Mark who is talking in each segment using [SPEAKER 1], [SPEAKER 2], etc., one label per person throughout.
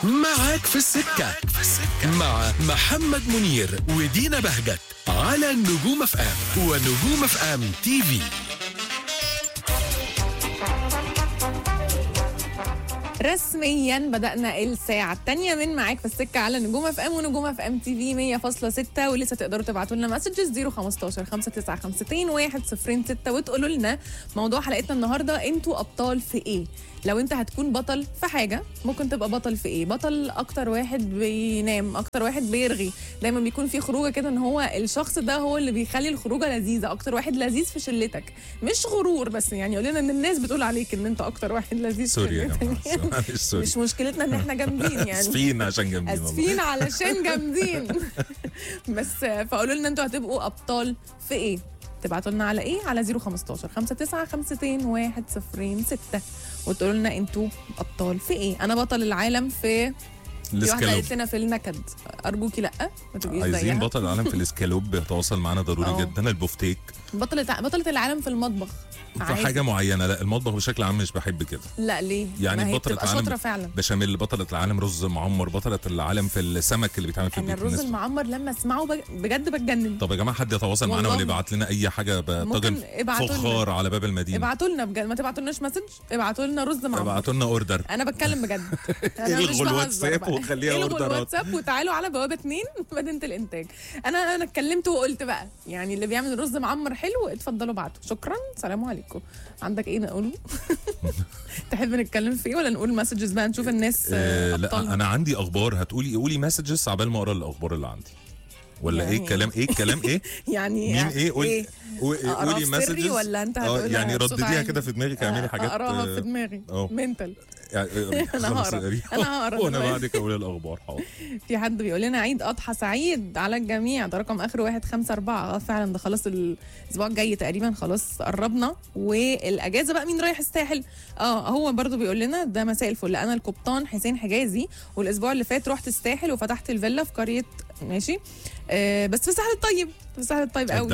[SPEAKER 1] معاك في السكة مع محمد منير ودينا بهجت على نجوم اف ام ونجوم اف ام تي في.
[SPEAKER 2] رسميا بدأنا الساعة الثانية من معاك في السكة على نجوم اف ام ونجوم اف ام تي في 100.6، ولسه تقدروا تبعتوا لنا مسجز 015 5952 106 وتقولوا لنا موضوع حلقتنا النهارده، انتوا ابطال في ايه؟ لو انت هتكون بطل في حاجة ممكن تبقى بطل في ايه؟ بطل اكتر واحد بينام، اكتر واحد بيرغي، دايما بيكون في خروجه كده ان هو الشخص ده هو اللي بيخلي الخروجه لذيذه، اكتر واحد لذيذ في شلتك. مش غرور بس يعني قول لنا ان الناس بتقول عليك ان انت اكتر واحد لذيذ في شلتك. مش مشكلتنا ان احنا جامدين يعني،
[SPEAKER 3] اسفين عشان جامدين،
[SPEAKER 2] اسفين علشان جامدين. بس فقولوا لنا انتوا هتبقوا ابطال في ايه؟ تبعتوا لنا على ايه؟ على 015 5952 106 وتقولوا لنا انتوا ابطال في ايه؟ انا بطل العالم في واحده قالت لنا في النكد، ارجوكي لا ما تبقيش زيها.
[SPEAKER 3] عايزين بطل العالم في الاسكالوب يتواصل معانا ضروري جدا. البوفتيك
[SPEAKER 2] بطلة العالم في المطبخ
[SPEAKER 3] في حاجه معينه. لا المطبخ بشكل عام مش بحب كده.
[SPEAKER 2] لا ليه؟
[SPEAKER 3] يعني بطلة العالم
[SPEAKER 2] فعلا
[SPEAKER 3] بشاميل، بطلة العالم رز معمر، بطلة العالم في السمك اللي بيتعمل في البيت.
[SPEAKER 2] الرز المعمر لما اسمعه بجد بتجنن.
[SPEAKER 3] طب يا جماعه حد يتواصل معانا ولا يبعت لنا اي حاجه، طاجن فخار على باب المدينه.
[SPEAKER 2] ابعتوا لنا بجد، ما تبعتوا لناش مسج، ابعتوا لنا رز معمر،
[SPEAKER 3] ابعتوا لنا اوردر.
[SPEAKER 2] انا بتكلم بجد.
[SPEAKER 3] الغوا الواتساب وخليها اوردرات.
[SPEAKER 2] الواتساب وتعالوا على بوابه 2 مدينه الانتاج. انا اتكلمت وقلت بقى يعني اللي بيعمل رز معمر حلو اتفضلوا ابعتوا. شكرا، سلام عليكم. عندك ايه نقوله؟ تحب نتكلم في ايه ولا نقول مسجز بقى نشوف الناس؟
[SPEAKER 3] لا انا عندي اخبار، قولي مسجز عبال ما اقرا الاخبار اللي عندي ولا يعني ايه الكلام ايه
[SPEAKER 2] يعني
[SPEAKER 3] مين ايه قولي مسجز
[SPEAKER 2] ولا انت هتقولها
[SPEAKER 3] يعني ردديها كده في دماغك، اعملي حاجات
[SPEAKER 2] اقراها في دماغي منتل.
[SPEAKER 3] انا هقرا وانا بعدك اقول الاخبار. حاضر.
[SPEAKER 2] في حد بيقول لنا عيد اضحى سعيد على الجميع، ده رقم اخره 154. فعلا ده خلاص الاسبوع الجاي تقريبا، خلاص قربنا. والاجازه بقى مين رايح الساحل؟ هو برضو بيقول لنا ده مساء الفل، انا القبطان حسين حجازي، والاسبوع اللي فات رحت الساحل وفتحت الفيلا في قريه ماشي بس في الساحل الطيب، في الساحل الطيب قوي.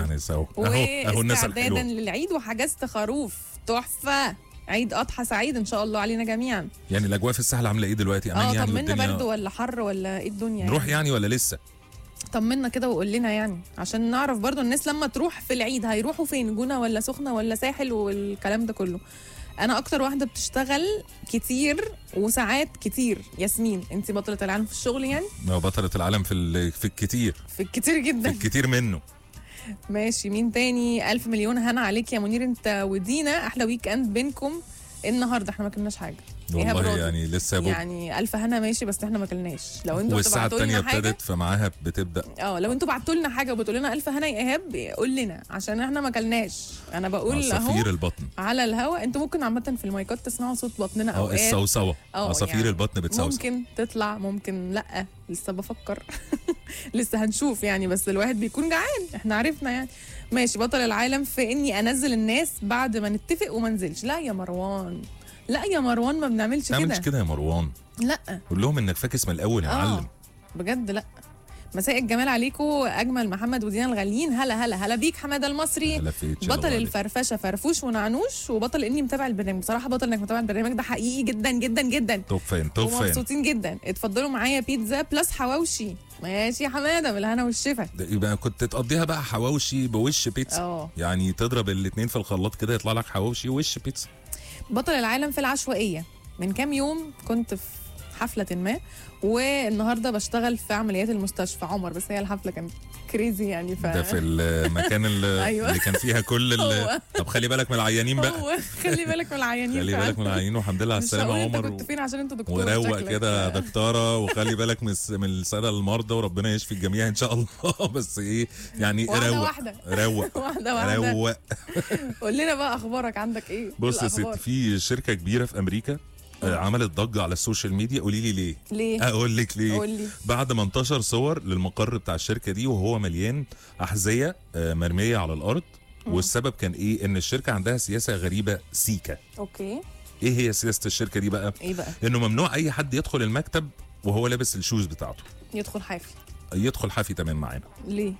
[SPEAKER 3] اهو الناس الحلوه.
[SPEAKER 2] واستعدادا للعيد وحجزت خروف تحفه. عيد اضحى سعيد ان شاء الله علينا جميعا.
[SPEAKER 3] يعني الاجواء في الساحل عامله ايه دلوقتي؟ امان يعني
[SPEAKER 2] طمنا برد ولا حر ولا ايه الدنيا؟
[SPEAKER 3] نروح يعني ولا لسه؟
[SPEAKER 2] طمنا كده وقول لنا يعني عشان نعرف برضو الناس لما تروح في العيد هيروحوا فين، جونة ولا سخنة ولا ساحل والكلام ده كله. انا اكتر واحده بتشتغل كتير وساعات كتير. ياسمين، انت بطلة العالم في الشغل يعني؟
[SPEAKER 3] بطلة العالم في الكتير،
[SPEAKER 2] في الكتير جدا،
[SPEAKER 3] في الكتير منه.
[SPEAKER 2] ماشي. مين تاني؟ 1000 مليون هنا عليك يا منير، انت ودينا احلى ويك اند بينكم النهارده. احنا ما كلناش حاجه
[SPEAKER 3] والله يعني لسه
[SPEAKER 2] يعني الف هنا ماشي، بس احنا ما كلناش. لو انتوا
[SPEAKER 3] والساعه الثانيه ابتدت فمعاها بتبدا.
[SPEAKER 2] لو انتوا بعتوا لنا حاجه وبتقولوا لنا الف هنا يا ايهاب قول لنا عشان احنا ما كلناش. انا بقول
[SPEAKER 3] عصافير البطن على
[SPEAKER 2] الهوا. انتوا ممكن عامه في المايكات تسمعوا صوت بطننا اوقات.
[SPEAKER 3] الصوصوه عصافير يعني البطن بتصوصو.
[SPEAKER 2] ممكن تطلع ممكن لا، لسه بفكر. لسه هنشوف يعني، بس الواحد بيكون جعان، احنا عرفنا يعني. ماشي. بطل العالم في اني انزل الناس بعد ما نتفق وما نزلش. لا يا مروان، لا يا مروان، ما بنعملش كده.
[SPEAKER 3] ما بنعملش كده يا مروان.
[SPEAKER 2] لا
[SPEAKER 3] قول لهم انك فاكس من الاول يا معلم.
[SPEAKER 2] بجد لا. مساء الجمال عليكم اجمل محمد ودينا الغاليين. هلا هلا هلا بيك حماده المصري، بطل الفرفشه فرفوش ونعنوش، وبطل اني متابع البرنامج. بصراحه بطل انك متابع البرنامج ده حقيقي جدا جدا جدا.
[SPEAKER 3] توب فين
[SPEAKER 2] ومبسوطين جدا. اتفضلوا معايا بيتزا بلس حواوشي. ماشي يا حماده، بالهنا والشفا.
[SPEAKER 3] يبقى كنت تقضيها بقى حواوشي بوش بيتزا. يعني تضرب الاثنين في الخلاط كده يطلع لك حواوشي ووش بيتزا.
[SPEAKER 2] بطل العالم في العشوائيه. من كام يوم كنت في حفله ما، والنهارده بشتغل في عمليات المستشفى عمر، بس هي الحفله كانت كريزي يعني.
[SPEAKER 3] ده في المكان
[SPEAKER 2] أيوة.
[SPEAKER 3] اللي كان فيها كل طب خلي بالك من العيانين بقى.
[SPEAKER 2] خلي بالك من العيانين،
[SPEAKER 3] خلي بالك من العيانين، والحمد لله على السلامه يا عمر.
[SPEAKER 2] كنت فين عشان انت دكتور
[SPEAKER 3] وروق كده دكتوره، وخلي بالك من الساده المرضى، وربنا يشفي الجميع ان شاء الله. بس ايه يعني روق
[SPEAKER 2] واحده. قول لنا بقى اخبارك، عندك ايه؟
[SPEAKER 3] بص يا ستي، في شركه كبيره في امريكا عملت ضجه على السوشيال ميديا. قولي لي ليه؟ اقول لك ليه.
[SPEAKER 2] قولي.
[SPEAKER 3] بعد ما انتشر صور للمقر بتاع الشركه دي وهو مليان احذيه مرميه على الارض. والسبب كان ايه؟ ان الشركه عندها سياسه غريبه سيكا.
[SPEAKER 2] اوكي.
[SPEAKER 3] ايه هي سياسه الشركه دي بقى؟
[SPEAKER 2] ايه بقى؟
[SPEAKER 3] انه ممنوع اي حد يدخل المكتب وهو لابس الشوز بتاعته.
[SPEAKER 2] يدخل
[SPEAKER 3] حافي تمام معانا.
[SPEAKER 2] ليه؟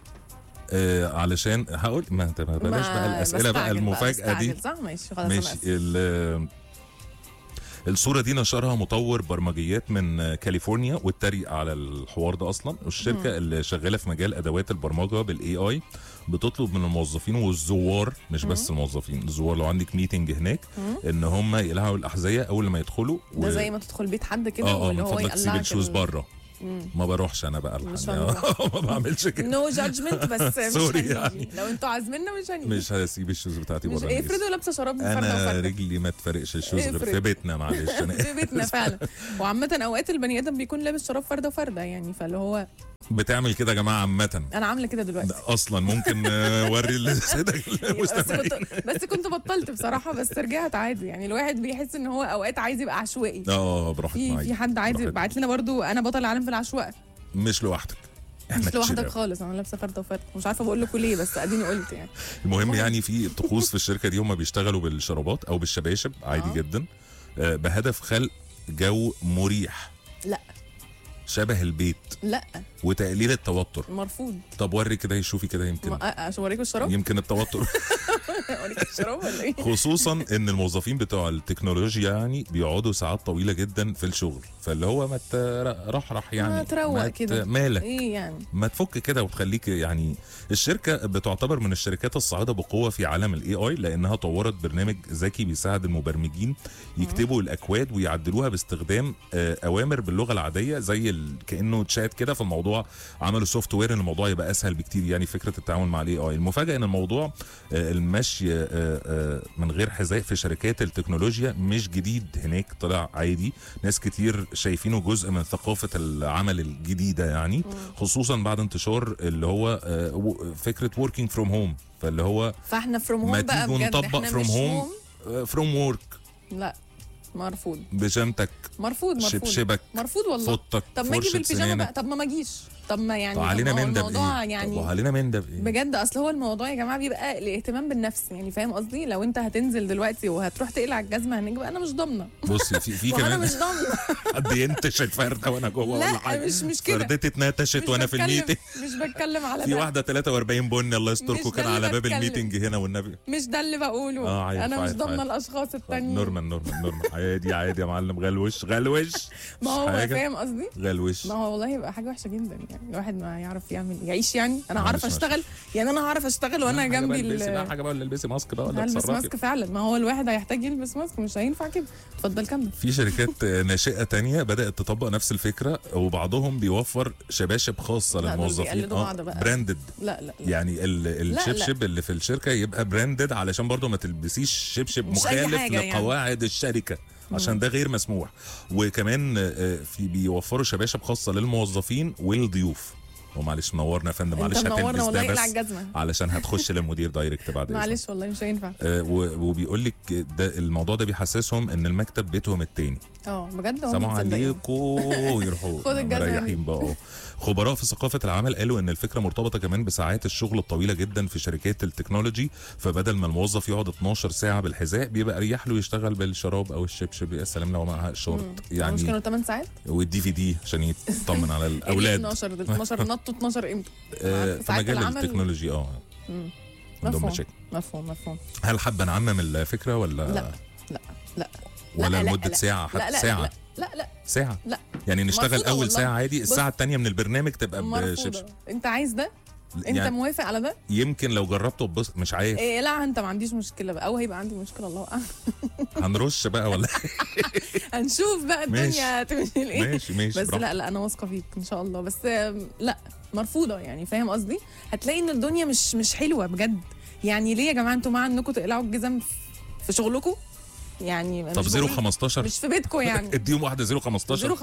[SPEAKER 3] علشان هقول ما بلاش بقى الاسئله بقى المفاجاه دي.
[SPEAKER 2] صح ماشي خلاص.
[SPEAKER 3] ماشي. الصوره دي نشرها مطور برمجيات من كاليفورنيا واتريق على الحوار ده اصلا. والشركه اللي شغاله في مجال ادوات البرمجه بالاي اي بتطلب من الموظفين والزوار، مش بس الموظفين، الزوار لو عندك ميتنج هناك ان هم يقلعوا الاحذيه اول ما يدخلوا.
[SPEAKER 2] ده زي ما تدخل بيت حد كده
[SPEAKER 3] واللي هو يقلعك تسيب الشوز بره. ما بروحش انا بقى ما بعملش كده.
[SPEAKER 2] نو جادجمنت بس مش
[SPEAKER 3] سوري
[SPEAKER 2] هنيجي.
[SPEAKER 3] يعني.
[SPEAKER 2] لو انتوا عازميننا مش هنيجي.
[SPEAKER 3] مش هسيب الشوز بتاعتي بره.
[SPEAKER 2] افرضوا لابسه شراب فرده
[SPEAKER 3] انا
[SPEAKER 2] وفرده.
[SPEAKER 3] رجلي ما تفرقش الشوز غير في بيتنا، معلش انا
[SPEAKER 2] في بيتنا فعلا. وعامه اوقات البني ادم بيكون لابس شراب فرده وفرده يعني، فاللي هو
[SPEAKER 3] بتعمل كده يا جماعه عامه.
[SPEAKER 2] انا عامله كده دلوقتي
[SPEAKER 3] اصلا ممكن اوري لسيدك المستمعين.
[SPEAKER 2] بس كنت بطلت بصراحه، بس رجعت عادي. يعني الواحد بيحس ان هو اوقات عايز يبقى عشوائي.
[SPEAKER 3] براحتك.
[SPEAKER 2] في حد عايز يبعت لنا برضو انا بطل العالم في العشوائيه.
[SPEAKER 3] مش لوحدك،
[SPEAKER 2] مش لوحدك خالص. انا لابسه فرده وفرده، مش عارفه بقول لكم ليه، بس اديني قلت يعني.
[SPEAKER 3] المهم يعني في طقوس في الشركه دي هم بيشتغلوا بالشرابات او بالشباشب عادي جدا، بهدف خلق جو مريح.
[SPEAKER 2] لا
[SPEAKER 3] شبه البيت.
[SPEAKER 2] لا
[SPEAKER 3] وتقليل التوتر.
[SPEAKER 2] مرفوض.
[SPEAKER 3] طب وري كده يشوفي كده يمكن
[SPEAKER 2] اوريكم الشراب.
[SPEAKER 3] يمكن التوتر.
[SPEAKER 2] اوريكم الشراب ولا ايه؟
[SPEAKER 3] خصوصا ان الموظفين بتوع التكنولوجيا يعني بيقعدوا ساعات طويله جدا في الشغل، فاللي هو ما ترحرح يعني،
[SPEAKER 2] ما تروق كده
[SPEAKER 3] مالك
[SPEAKER 2] ايه يعني،
[SPEAKER 3] ما تفك كده وتخليك يعني. الشركه بتعتبر من الشركات الصاعده بقوه في عالم الاي اي، لانها طورت برنامج ذكي بيساعد المبرمجين يكتبوا الاكواد ويعدلوها باستخدام اوامر باللغه العاديه زي كانه تشات كده. في الموضوع عملوا سوفت وير ان الموضوع يبقى اسهل بكتير يعني فكره التعامل مع الاي اي. المفاجاه ان الموضوع المشي من غير حذاء في شركات التكنولوجيا مش جديد هناك، طلع عادي. ناس كتير شايفينه جزء من ثقافه العمل الجديده يعني، خصوصا بعد انتشار اللي هو فكره working from home. فاللي هو
[SPEAKER 2] فاحنا from home بقى بجد
[SPEAKER 3] نطبق from home from work.
[SPEAKER 2] لا مرفوض.
[SPEAKER 3] بيجامتك
[SPEAKER 2] مرفوض
[SPEAKER 3] شبشبك
[SPEAKER 2] مرفوض والله.
[SPEAKER 3] فوطك
[SPEAKER 2] طب ما اجي بالبيجامه بقى، طب ما اجيش، طب ما يعني
[SPEAKER 3] علينا من ده
[SPEAKER 2] الموضوع يعني
[SPEAKER 3] علينا من ده بايه
[SPEAKER 2] بجد. اصل هو الموضوع يا جماعه بيبقى الاهتمام بالنفس يعني، فاهم قصدي؟ لو انت هتنزل دلوقتي وهتروح تقلع الجزمه هناك بقى، انا مش ضامنه.
[SPEAKER 3] بصي في كمان
[SPEAKER 2] انا مش ضامنه
[SPEAKER 3] حد ينتش الفرده وانا جوه ولا حاجه.
[SPEAKER 2] لا مش كده،
[SPEAKER 3] فردتي اتنتشت وانا في الميتنج.
[SPEAKER 2] مش بتكلم على
[SPEAKER 3] في واحده 43 بن الله يستركم كان على باب الميتنج هنا والنبي.
[SPEAKER 2] مش ده اللي بقوله. انا مش ضامنه الاشخاص التانيين.
[SPEAKER 3] نورمال عادي يا معلم. غلوش
[SPEAKER 2] ما هو فاهم قصدي.
[SPEAKER 3] غلوش
[SPEAKER 2] ما هو والله يبقى حاجه وحشه جدا يعني، الواحد ما يعرف يعيش يعني. انا هعرف اشتغل يعني، انا هعرف اشتغل وانا جنبي
[SPEAKER 3] حاجه بقى ولا البسي ماسك بقى ولا
[SPEAKER 2] البس ماسك فعلا. ما هو الواحد هيحتاج يلبس ماسك، مش هينفع كده. اتفضل كمل.
[SPEAKER 3] في شركات ناشئه تانية بدات تطبق نفس الفكره، وبعضهم بيوفر شباشب خاصه للموظفين براندد.
[SPEAKER 2] لا
[SPEAKER 3] يعني الشبشب اللي في الشركه يبقى براندد علشان برضو ما تلبسيش شبشب مخالف لقواعد يعني الشركه، عشان ده غير مسموح. وكمان في بيوفروا شباشب خاصه للموظفين والضيوف. ومعلش منورنا يا فندم، معلش هتلبس ده بس علشان هتخش للمدير دايركت بعد
[SPEAKER 2] معلش والله مش هينفع.
[SPEAKER 3] وبيقول لك ده الموضوع ده بيحسسهم ان المكتب بيتهم التاني.
[SPEAKER 2] بجد
[SPEAKER 3] سلام عليكم يروحوا مريحين بقى. خبراء في ثقافه العمل قالوا ان الفكره مرتبطه كمان بساعات الشغل الطويله جدا في شركات التكنولوجي، فبدل ما الموظف يقعد 12 ساعه بالحذاء بيبقى اريح له يشتغل بالشراب او الشبشب. يا سلام لو معها شورت يعني.
[SPEAKER 2] مش كانوا 8 ساعات
[SPEAKER 3] والدي في دي عشان يطمن على الاولاد.
[SPEAKER 2] 12 نطوا 12 امتى؟
[SPEAKER 3] في مجال التكنولوجي
[SPEAKER 2] مفهوم.
[SPEAKER 3] هل حابه نعمم الفكره ولا
[SPEAKER 2] لا
[SPEAKER 3] ولا لمده ساعه حتى ساعه؟
[SPEAKER 2] لا
[SPEAKER 3] ساعه.
[SPEAKER 2] لا
[SPEAKER 3] يعني نشتغل اول ساعه عادي، الساعه الثانيه من البرنامج تبقى بشبشب.
[SPEAKER 2] انت عايز ده؟ انت يعني موافق على ده؟
[SPEAKER 3] يمكن لو جربته بس مش عارف.
[SPEAKER 2] لا انت ما عنديش مشكله بقى، او هيبقى عندي مشكله الله اعلم.
[SPEAKER 3] هنرش بقى ولا
[SPEAKER 2] هنشوف بقى الدنيا تمشي ايه.
[SPEAKER 3] ماشي
[SPEAKER 2] بس براحة. لا انا واثقه فيك ان شاء الله. بس لا مرفوضه يعني، فاهم قصدي؟ هتلاقي ان الدنيا مش حلوه بجد يعني. ليه يا جماعه انتوا مع انكم تقلعوا الجزم في شغلكم يعني؟
[SPEAKER 3] طب 0-15
[SPEAKER 2] مش في بيتكم يعني.
[SPEAKER 3] اديهم واحده 0-15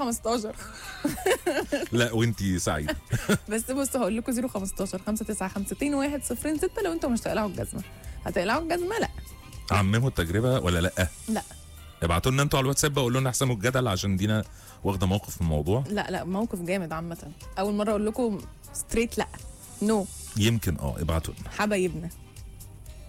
[SPEAKER 3] لا وانتي سعيد.
[SPEAKER 2] بس بص هقول لكم 0-15 5952106 لو انتوا مش تقلعوا الجزمه. هتقلعوا الجزمه؟ لا.
[SPEAKER 3] عمموا التجربه ولا لا؟
[SPEAKER 2] لا.
[SPEAKER 3] ابعتوا لنا انتوا على الواتساب بقى، قولوا لنا احسموا الجدل عشان دينا واخده موقف في الموضوع.
[SPEAKER 2] لا موقف جامد عامه. اول مره اقول لكم ستريت لا نو.
[SPEAKER 3] يمكن ابعتوا لنا
[SPEAKER 2] حبايبنا.